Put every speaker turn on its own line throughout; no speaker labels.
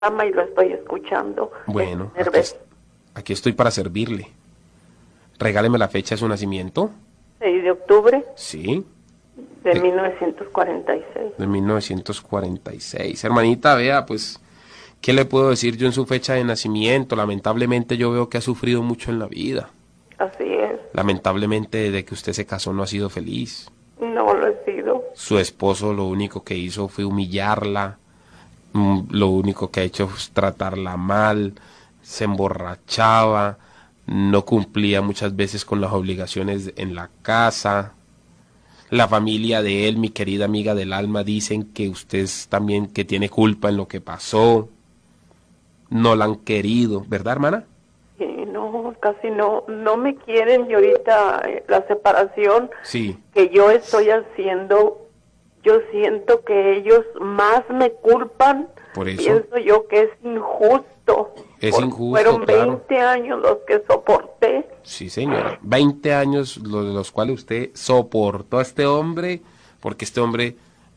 programa y lo estoy escuchando.
Bueno,
Nerves.
aquí estoy para servirle. Regáleme la fecha de su nacimiento.
6 de octubre
Sí,
de
de,
1946.
de 1946. Hermanita, vea, pues, ¿qué le puedo decir yo en su fecha de nacimiento? Lamentablemente yo veo que ha sufrido mucho en la vida.
Así es.
Lamentablemente desde que usted se casó no ha sido feliz.
No lo he sido.
Su esposo lo único que hizo fue humillarla, lo único que ha hecho es tratarla mal, se emborrachaba, no cumplía muchas veces con las obligaciones en la casa. La familia de él, mi querida amiga del alma, dicen que usted es también que tiene culpa en lo que pasó. No la han querido, ¿verdad, hermana?
Y no, casi no me quieren y ahorita la separación
Sí,
que yo estoy haciendo, yo siento que ellos más me culpan.
por eso
Pienso yo que es injusto.
es injusto,
Fueron
claro.
20 años los que soporté.
Sí, señora. 20 años de los cuales usted soportó a este hombre, porque este hombre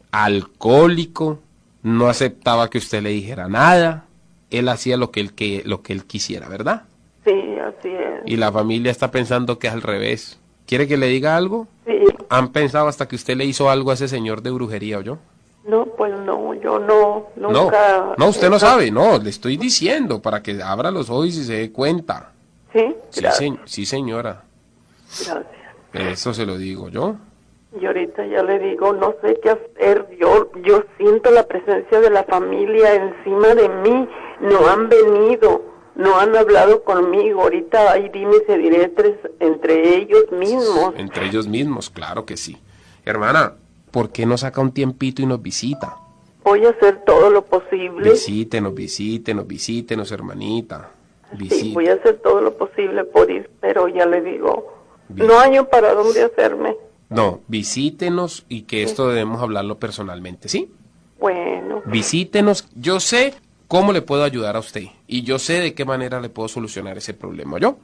alcohólico no aceptaba que usted le dijera nada. Él hacía lo que él quisiera, ¿verdad?
Sí, así es.
Y la familia está pensando que es al revés. ¿Quiere que le diga algo?
Sí.
¿Han pensado hasta que usted le hizo algo a ese señor de brujería o yo?
No, pues no, yo no,
No,
nunca.
no, usted no sabe, no, le estoy diciendo para que abra los ojos y se dé cuenta.
Sí,
Sí,
gracias,
sí, señora,
gracias.
eso se lo digo yo.
Y ahorita ya le digo, no sé qué hacer. Yo siento la presencia de la familia encima de mí. No han venido, no han hablado conmigo. Ahorita hay dimes y diretes entre ellos mismos.
Entre ellos mismos, claro que sí. Hermana, ¿por qué no saca un tiempito y nos visita?
Voy a hacer todo lo posible.
Visítenos, hermanita.
Sí, voy a hacer todo lo posible por ir, pero ya le digo,
Vi-
no hay para dónde hacerme.
No, visítenos y que esto debemos hablarlo personalmente, ¿sí?
Bueno,
Visítenos, yo sé cómo le puedo ayudar a usted y yo sé de qué manera le puedo solucionar ese problema, ¿yo?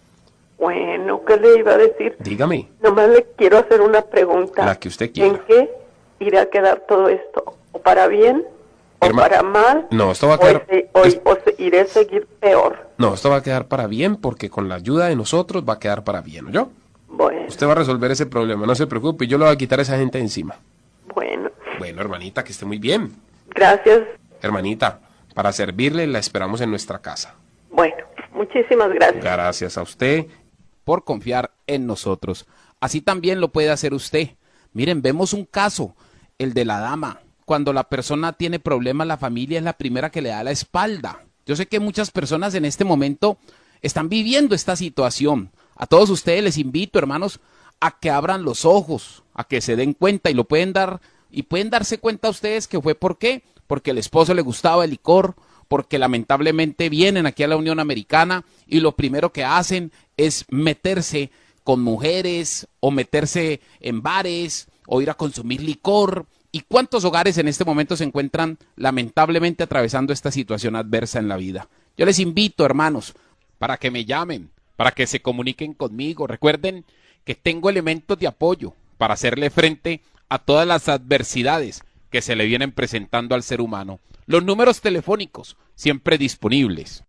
bueno, ¿qué le iba a decir?
Dígame,
Nomás le quiero hacer una pregunta.
la que usted quiera.
¿En qué irá a quedar todo esto? ¿O para bien? ¿O
Herma-
para mal?
No, esto va a
¿O,
quedar...
iré a seguir peor?
No, esto va a quedar para bien porque con la ayuda de nosotros va a quedar para bien, ¿yo?
Bueno,
Usted va a resolver ese problema, no se preocupe, yo le voy a quitar a esa gente de encima.
bueno.
Bueno, hermanita, que esté muy bien.
Gracias.
Hermanita, para servirle la esperamos en nuestra casa.
Bueno, muchísimas gracias.
Gracias a usted.
Por confiar en nosotros. Así también lo puede hacer usted. Miren, vemos un caso, el de la dama. Cuando la persona tiene problemas, la familia es la primera que le da la espalda. Yo sé que muchas personas en este momento están viviendo esta situación. A todos ustedes les invito, hermanos, a que abran los ojos, a que se den cuenta y lo pueden dar, y pueden darse cuenta ustedes que fue ¿por qué? Porque el esposo le gustaba el licor, porque lamentablemente vienen aquí a la Unión Americana y lo primero que hacen es meterse con mujeres o meterse en bares o ir a consumir licor. ¿Y cuántos hogares en este momento se encuentran lamentablemente atravesando esta situación adversa en la vida? Yo les invito, hermanos, para que me llamen, para que se comuniquen conmigo. Recuerden que tengo elementos de apoyo para hacerle frente a todas las adversidades que se le vienen presentando al ser humano. Los números telefónicos siempre disponibles.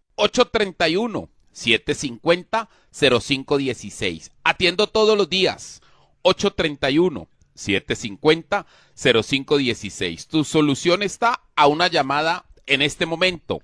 831-750-0516. Atiendo todos los días. 831-750-0516. Tu solución está a una llamada en este momento.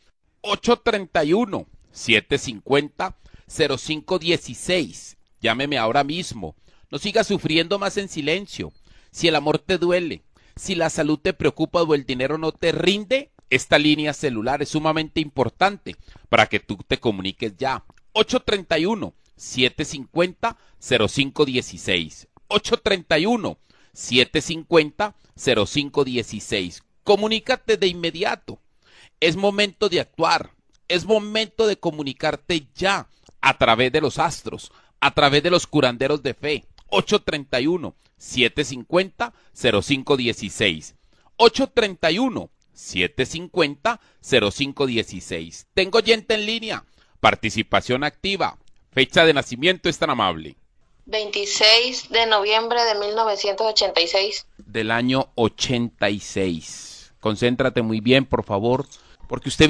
831-750-0516. Llámeme ahora mismo. No sigas sufriendo más en silencio. Si el amor te duele, si la salud te preocupa o el dinero no te rinde, esta línea celular es sumamente importante para que tú te comuniques ya. 831-750-0516. 831-750-0516. Comunícate de inmediato. Es momento de actuar. Es momento de comunicarte ya a través de los astros, a través de los curanderos de fe. 831-750-0516. 831-750-0516. Tengo gente en línea. Participación activa. Fecha de nacimiento es tan amable.
26 de noviembre de 1986.
Del año 86. Concéntrate muy bien, por favor. porque usted